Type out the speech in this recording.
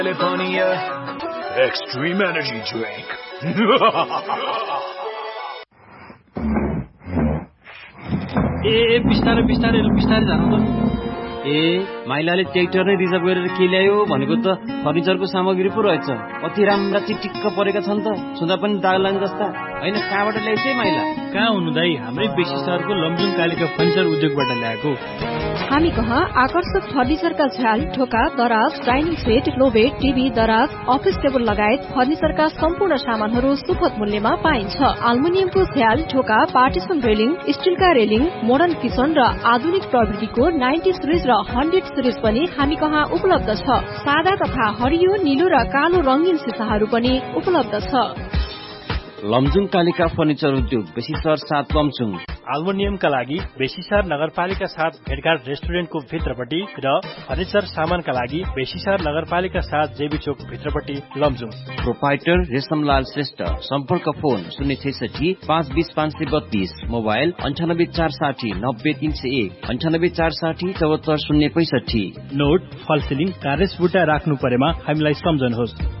California Extreme Energy Drink. बिस्तारै जानु त। माइलाले ट्र्याक्टर नै रिजर्भ गरेर के ल्यायो भनेको त फर्निचरको सामग्री पो रहेछ। कति राम्रा चिटिक्क परेका छन् त, छुँदा पनि दाग लाग्ने जस्ता। हैन, कहाँबाट ल्याइछ माइला? कहाँ हुनु दाइ, हाम्रै बेसी सहरको लमजुङ कालिका फर्निचर उद्योगबाट ल्याएको। हामी कहाँ आकर्षक फर्निचरका झ्याल, ढोका, दराज, डाइनिङ सेट, लोबेट, टिभी, दराज, अफिस टेबल लगायत फर्निचरका सम्पूर्ण सामानहरू सुपथ मूल्यमा पाइन्छ। एल्युमिनियमको झ्याल, ढोका, partition railing, स्टिलका railing, modern kitchen र आधुनिक प्रविधिको 90 सिरिज र 100 सिरिज पनि हामी कहाँ उपलब्ध छ। सादा तथा हरियो, नीलो र कालो रंगीन सिसाहरू पनि उपलब्ध छ। लमजुङ कालिका फर्निचर उद्योग, बेसी सहर 7 लमजुङ। एल्युमिनियमका लागि बेसीसर नगरपालिका 7 भेटघाट रेस्टुरेन्टको भित्रपट्टि र फर्निचर सामानका लागि बेसीसर नगरपालिका 7 जेबी चोक भित्रपट्टि लमजुङ। प्रोपाइटर रेशमलाल श्रेष्ठ। सम्पर्क फोन 066 520 532, मोबाइल 98460 90301, 98460 74 065। नोट, फल सिलिङ, कार्नेस बुट्टा राख्नु परेमा हामीलाई सम्झनुहोस्।